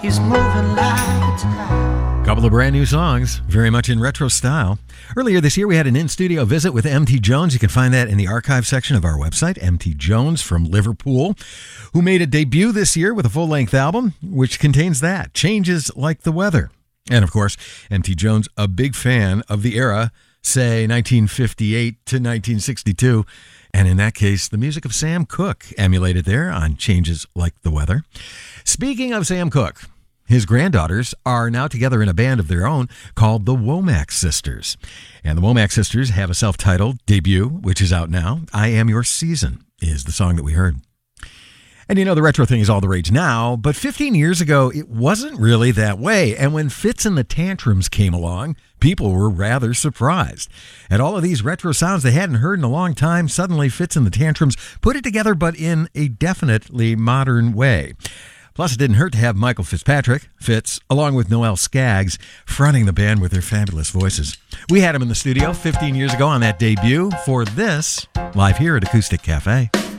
He's moving like tonight. Couple of brand new songs, very much in retro style. Earlier this year, we had an in-studio visit with M.T. Jones. You can find that in the archive section of our website. M.T. Jones from Liverpool, who made a debut this year with a full-length album, which contains that, Changes Like the Weather. And, of course, M.T. Jones, a big fan of the era, say 1958 to 1962. And in that case, the music of Sam Cooke emulated there on Changes Like the Weather. Speaking of Sam Cooke, his granddaughters are now together in a band of their own called the Womack Sisters. And the Womack Sisters have a self-titled debut, which is out now. I Am Your Season is the song that we heard. And you know, the retro thing is all the rage now, but 15 years ago, it wasn't really that way. And when Fitz and the Tantrums came along, people were rather surprised. At all of these retro sounds they hadn't heard in a long time, suddenly Fitz and the Tantrums put it together, but in a definitely modern way. Plus, it didn't hurt to have Michael Fitzpatrick, Fitz, along with Noel Skaggs, fronting the band with their fabulous voices. We had him in the studio 15 years ago on that debut for this, live here at Acoustic Cafe.